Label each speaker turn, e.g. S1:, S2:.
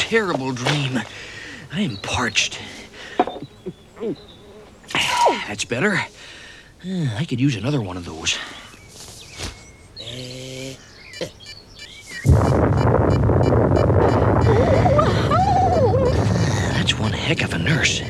S1: terrible dream. I am parched. That's better. I could use another one of those. That's one heck of a nurse.